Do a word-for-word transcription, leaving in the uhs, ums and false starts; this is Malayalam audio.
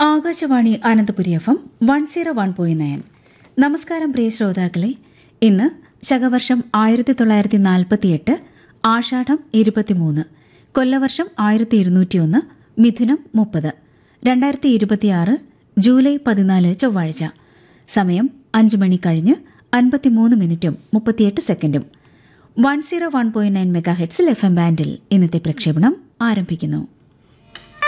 Akashvani Ananthapuri F M one zero one point nine. നമസ്കാരം പ്രിയ ശ്രോതാക്കളെ. ഇന്ന് ശകവർഷം ആയിരത്തി തൊള്ളായിരത്തി നാൽപ്പത്തിയെട്ട് ആഷാഢം ഇരുപത്തിമൂന്ന്, കൊല്ലവർഷം ആയിരത്തി ഇരുന്നൂറ്റിയൊന്ന്, മിഥുനം മുപ്പത്, രണ്ടായിരത്തി ഇരുപത്തിയാറ് ജൂലൈ പതിനാല് ചൊവ്വാഴ്ച. സമയം അഞ്ച് മണി കഴിഞ്ഞ് അൻപത്തിമൂന്ന് മിനിറ്റും മുപ്പത്തിയെട്ട് സെക്കൻഡും. One zero one point nine mega ഹെഡ്സിൽ F M ബാൻഡിൽ ഇന്നത്തെ പ്രക്ഷേപണം ആരംഭിക്കുന്നു.